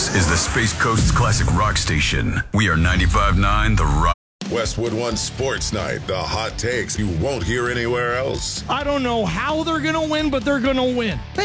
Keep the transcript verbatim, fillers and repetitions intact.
This is the Space Coast's classic rock station. We are ninety-five point nine The Rock. Westwood One Sports Night, the hot takes you won't hear anywhere else. I don't know how they're going to win, but they're going to win.